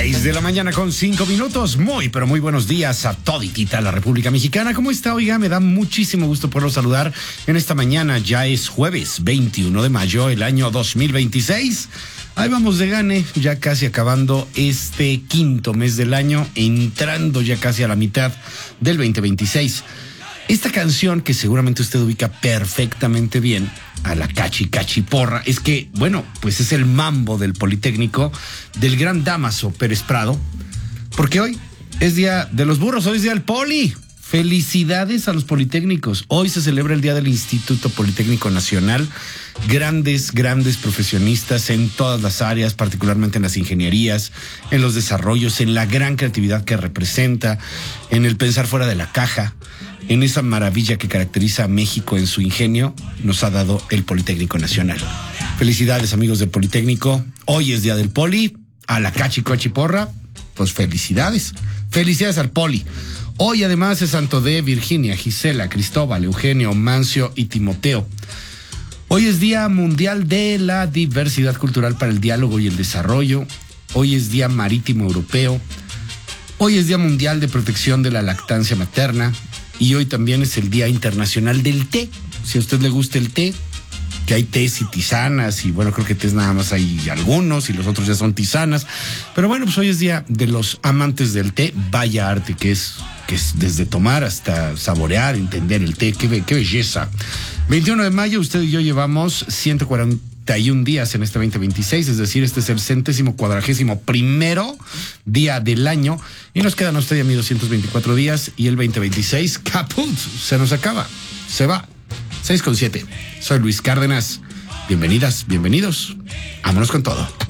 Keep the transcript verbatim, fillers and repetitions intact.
seis de la mañana con cinco minutos. Muy, pero muy buenos días a toditita la República Mexicana. ¿Cómo está? Oiga, me da muchísimo gusto poderlo saludar en esta mañana. Ya es jueves veintiuno de mayo, el año dos mil veintiséis. Ahí vamos de gane, ya casi acabando este quinto mes del año, entrando ya casi a la mitad del veinte veintiséis. Esta canción, que seguramente usted ubica perfectamente bien, a la Cachi Cachi Porra, es que, bueno, pues es el mambo del Politécnico del gran Dámaso Pérez Prado, porque hoy es día de los burros, hoy es día del Poli. Felicidades a los politécnicos. Hoy se celebra el Día del Instituto Politécnico Nacional. Grandes, grandes profesionistas en todas las áreas, particularmente en las ingenierías, en los desarrollos, en la gran creatividad que representa, en el pensar fuera de la caja, en esa maravilla que caracteriza a México en su ingenio, nos ha dado el Politécnico Nacional. Felicidades, amigos del Politécnico. Hoy es Día del Poli. A la Cachi Cachi Porra, pues felicidades. Felicidades al Poli. Hoy además es santo de Virginia, Gisela, Cristóbal, Eugenio, Mancio y Timoteo. Hoy es Día Mundial de la Diversidad Cultural para el Diálogo y el Desarrollo. Hoy es Día Marítimo Europeo. Hoy es Día Mundial de Protección de la Lactancia Materna. Y hoy también es el Día Internacional del Té. Si a usted le gusta el té, que hay tés y tisanas, y bueno, creo que tés nada más hay algunos, y los otros ya son tisanas. Pero bueno, pues hoy es Día de los Amantes del Té. Vaya arte que es, que es desde tomar hasta saborear, entender el té. Qué, qué belleza. veintiuno de mayo, usted y yo llevamos ciento cuarenta y un días en este veinte veintiséis, es decir, este es el centésimo cuadragésimo primero día del año, y nos quedan a usted y a mí doscientos veinticuatro días, y el veinte veintiséis, caput, se nos acaba, se va. seis con siete. Soy Luis Cárdenas. Bienvenidas, bienvenidos. Vámonos con todo.